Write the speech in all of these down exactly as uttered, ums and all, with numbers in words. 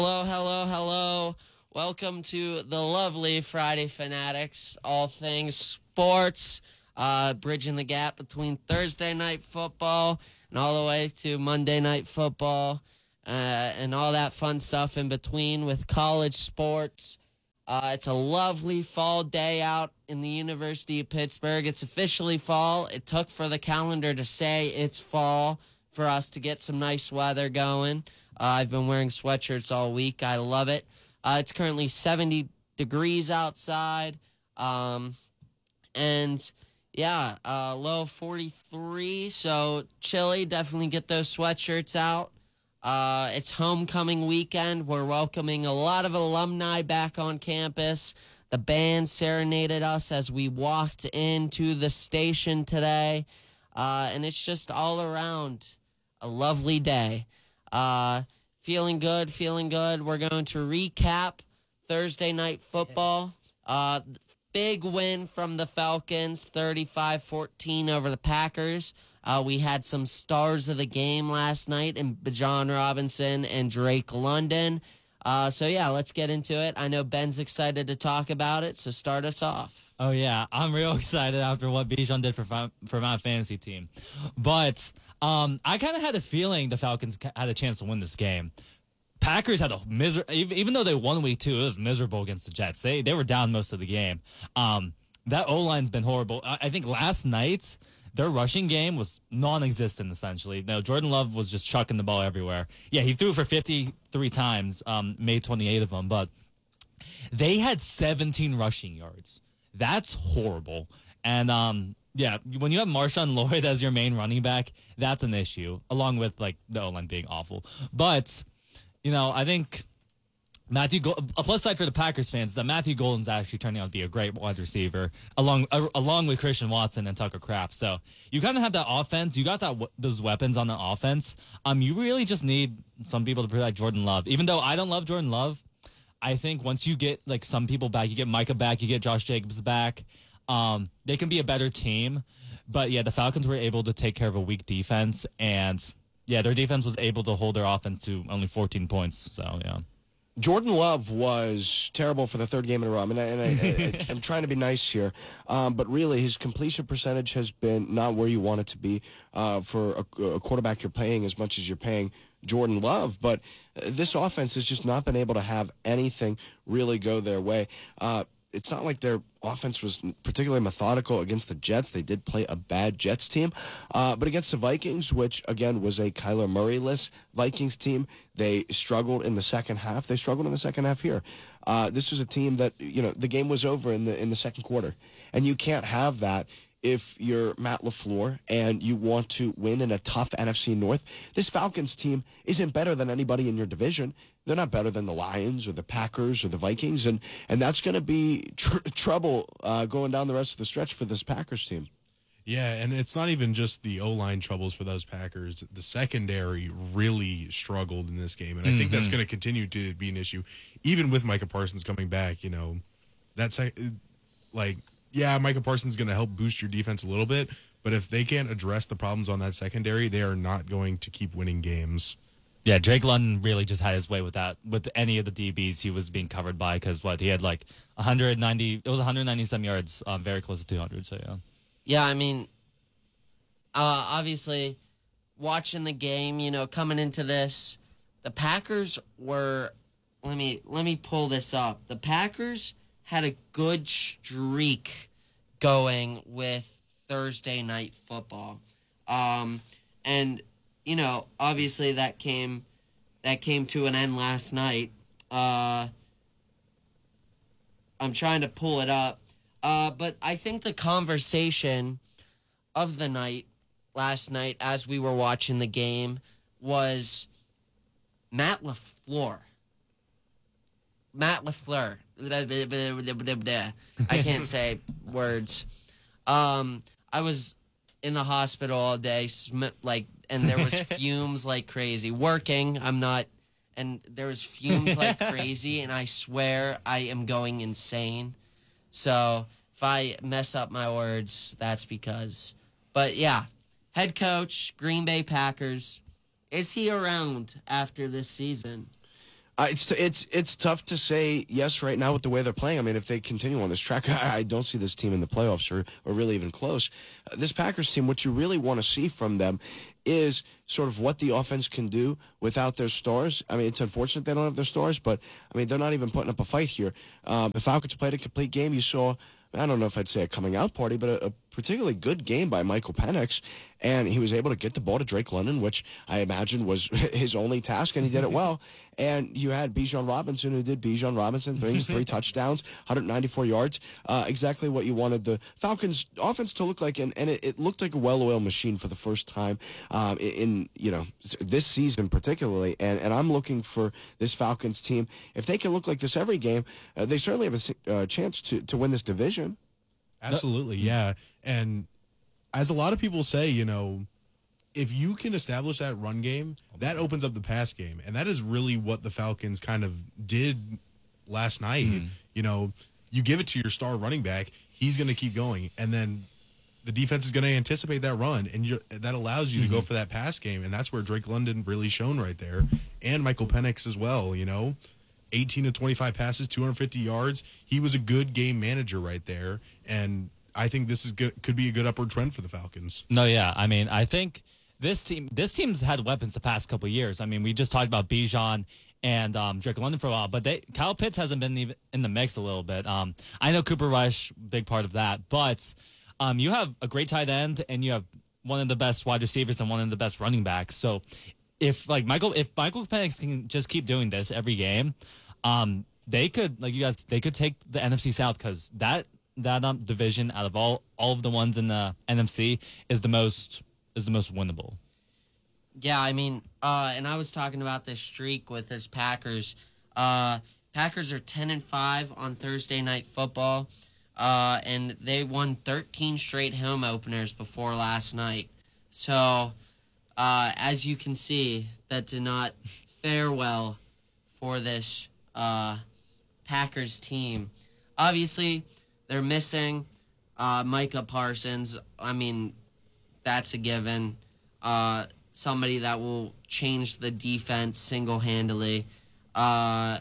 Hello, hello, hello. Welcome to the lovely Friday Fanatics, all things sports, uh, bridging the gap between Thursday night football and all the way to Monday night football, uh, and all that fun stuff in between with college sports. Uh, it's a lovely fall day out in the University of Pittsburgh. It's officially fall. It took for the calendar to say it's fall for us to get some nice weather going. Uh, I've been wearing sweatshirts all week. I love it. Uh, it's currently seventy degrees outside. Um, and yeah, uh, low forty-three. So chilly. Definitely get those sweatshirts out. Uh, it's homecoming weekend. We're welcoming a lot of alumni back on campus. The band serenaded us as we walked into the station today. Uh, and it's just all around a lovely day. Uh, feeling good, feeling good. We're going to recap Thursday night football. Uh, big win from the Falcons, thirty-five fourteen over the Packers. Uh, we had some stars of the game last night in Bijan Robinson and Drake London. Uh, so, yeah, let's get into it. I know Ben's excited to talk about it, so start us off. Oh, yeah. I'm real excited after what Bijan did for for my fantasy team. But um, I kind of had a feeling the Falcons had a chance to win this game. Packers had a miser even though they won week two, it was miserable against the Jets. They they were down most of the game. Um, that O-line's been horrible. I, I think last night their rushing game was non-existent, essentially. No, Jordan Love was just chucking the ball everywhere. Yeah, he threw for fifty-three times, um, made twenty-eight of them, but they had seventeen rushing yards. That's horrible. And, um, yeah, when you have Marshawn Lloyd as your main running back, that's an issue, along with, like, the O-line being awful. But, you know, I think Matthew Go- a plus side for the Packers fans is that Matthew Golden's actually turning out to be a great wide receiver, along uh, along with Christian Watson and Tucker Kraft. So you kind of have that offense. You got that those weapons on the offense. Um, you really just need some people to protect Jordan Love. Even though I don't love Jordan Love, I think once you get like some people back, you get Micah back, you get Josh Jacobs back, um, they can be a better team. But yeah, the Falcons were able to take care of a weak defense, and yeah, their defense was able to hold their offense to only fourteen points. So yeah. Jordan Love was terrible for the third game in a row. I mean, I, and I, I, I'm trying to be nice here, um, but really his completion percentage has been not where you want it to be uh, for a, a quarterback you're paying as much as you're paying Jordan Love. But uh, this offense has just not been able to have anything really go their way. Uh, it's not like their offense was particularly methodical against the Jets. They did play a bad Jets team. Uh, but against the Vikings, which, again, was a Kyler Murray-less Vikings team, they struggled in the second half. They struggled in the second half here. Uh, this was a team that, you know, the game was over in the in the second quarter. And you can't have that if you're Matt LaFleur and you want to win in a tough N F C North. This Falcons team isn't better than anybody in your division. They're not better than the Lions or the Packers or the Vikings, and and that's going to be tr- trouble uh, going down the rest of the stretch for this Packers team. Yeah, and it's not even just the O-line troubles for those Packers. The secondary really struggled in this game, and I mm-hmm. think that's going to continue to be an issue, even with Micah Parsons coming back. You know, that's like, yeah, Micah Parsons is going to help boost your defense a little bit, but if they can't address the problems on that secondary, they are not going to keep winning games. Yeah, Drake London really just had his way with that, with any of the D Bs he was being covered by, because what he had like one hundred ninety, it was one hundred ninety some yards, um, very close to two hundred. So yeah. Yeah, I mean, uh, obviously, watching the game, you know, coming into this, the Packers were. Let me let me pull this up. The Packers had a good streak going with Thursday night football, um, and. You know, obviously that came that came to an end last night. Uh, I'm trying to pull it up. Uh, but I think the conversation of the night last night as we were watching the game was Matt LaFleur. Matt LaFleur. I can't say words. Um, I was in the hospital all day, like, and there was fumes like crazy. Working, I'm not, and there was fumes like crazy, and I swear I am going insane. So if I mess up my words, that's because. But yeah, head coach, Green Bay Packers. Is he around after this season? Uh, it's it's it's tough to say yes right now with the way they're playing. I mean, if they continue on this track, I, I don't see this team in the playoffs or, or really even close. Uh, this Packers team, what you really want to see from them is sort of what the offense can do without their stars. I mean, it's unfortunate they don't have their stars, but, I mean, they're not even putting up a fight here. Um, the Falcons played a complete game. You saw, I don't know if I'd say a coming-out party, but a, a particularly good game by Michael Penix, and he was able to get the ball to Drake London, which I imagine was his only task, and he did it well. And you had Bijan Robinson, who did Bijan Robinson things, three touchdowns, one hundred ninety-four yards, uh, exactly what you wanted the Falcons' offense to look like, and, and it, it looked like a well-oiled machine for the first time um, in, you know, this season particularly, and, and I'm looking for this Falcons team. If they can look like this every game, uh, they certainly have a uh, chance to, to win this division. Absolutely, yeah. And as a lot of people say, you know, if you can establish that run game, that opens up the pass game. And that is really what the Falcons kind of did last night. Mm. You know, you give it to your star running back, he's going to keep going. And then the defense is going to anticipate that run, and you're, that allows you mm-hmm. to go for that pass game. And that's where Drake London really shone right there, and Michael Penix as well, you know. eighteen to twenty-five passes, two hundred fifty yards. He was a good game manager right there, and I think this is good, could be a good upward trend for the Falcons. No, yeah. I mean, I think this team this team's had weapons the past couple of years. I mean, we just talked about Bijan and um, Drake London for a while, but they, Kyle Pitts hasn't been even in the mix a little bit. Um, I know Cooper Rush, big part of that, but um, you have a great tight end, and you have one of the best wide receivers and one of the best running backs. So if like Michael, if Michael Penix can just keep doing this every game, um, they could, like you guys, they could take the N F C South, because that that um, division out of all all of the ones in the N F C is the most is the most winnable. Yeah, I mean, uh, and I was talking about this streak with his Packers. Uh, Packers are ten and five on Thursday Night Football, uh, and they won thirteen straight home openers before last night. So, uh, as you can see, that did not fare well for this uh, Packers team. Obviously, they're missing uh, Micah Parsons. I mean, that's a given. Uh, somebody that will change the defense single-handedly. Uh,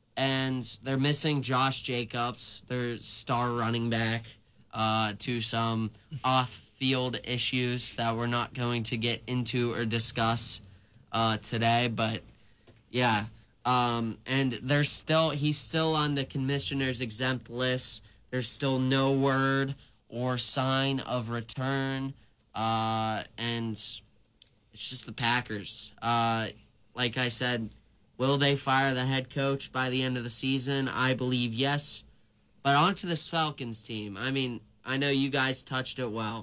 and they're missing Josh Jacobs, their star running back, uh, to some off-field issues that we're not going to get into or discuss uh, today. But, yeah. Um, and there's still he's still on the commissioner's exempt list. There's still no word or sign of return. Uh, and it's just the Packers. Uh, like I said, will they fire the head coach by the end of the season? I believe yes. But on to this Falcons team. I mean, I know you guys touched it well.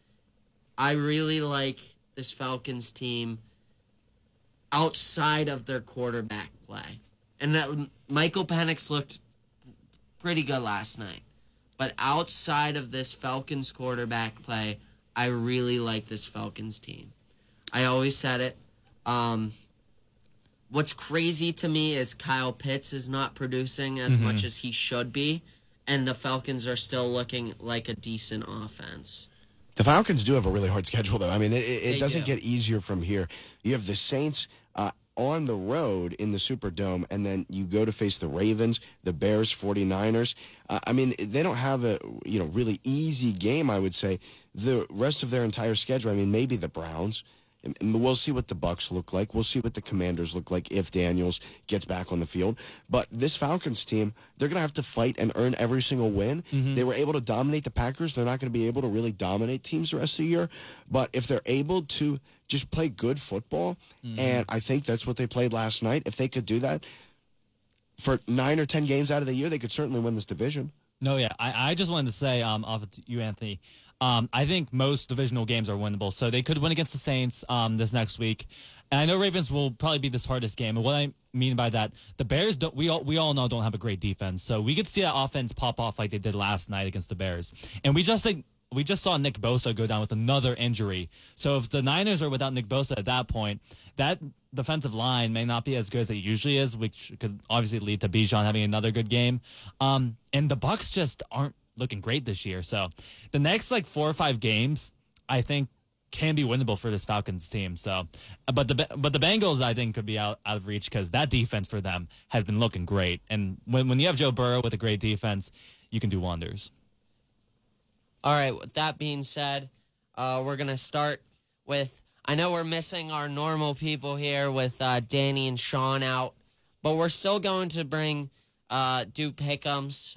I really like this Falcons team outside of their quarterback play. And that Michael Penix looked pretty good last night. But outside of this Falcons quarterback play, I really like this Falcons team. I always said it. Um, what's crazy to me is Kyle Pitts is not producing as mm-hmm. much as he should be, and the Falcons are still looking like a decent offense. The Falcons do have a really hard schedule, though. I mean, it, it doesn't do. get easier from here. You have the Saints uh, on the road in the Superdome, and then you go to face the Ravens, the Bears, 49ers. Uh, I mean, they don't have a you know really easy game, I would say. The rest of their entire schedule, I mean, maybe the Browns. And we'll see what the Bucs look like. We'll see what the Commanders look like if Daniels gets back on the field. But this Falcons team, they're going to have to fight and earn every single win. Mm-hmm. They were able to dominate the Packers. They're not going to be able to really dominate teams the rest of the year. But if they're able to just play good football, mm-hmm. and I think that's what they played last night, if they could do that for nine or ten games out of the year, they could certainly win this division. No, yeah. I, I just wanted to say, um, off of you, Anthony, um, I think most divisional games are winnable. So they could win against the Saints um, this next week. And I know Ravens will probably be this hardest game. And what I mean by that, the Bears, don't, we all we all know, don't have a great defense. So we could see that offense pop off like they did last night against the Bears. And we just like, we just saw Nick Bosa go down with another injury. So if the Niners are without Nick Bosa at that point, that defensive line may not be as good as it usually is, which could obviously lead to Bijan having another good game. Um, and the Bucs just aren't looking great this year. So the next like four or five games, I think can be winnable for this Falcons team. So, but the but the Bengals I think could be out, out of reach because that defense for them has been looking great. And when when you have Joe Burrow with a great defense, you can do wonders. All right, with that being said, uh, we're going to start with, I know we're missing our normal people here with uh, Danny and Sean out, but we're still going to bring uh, do pick'ems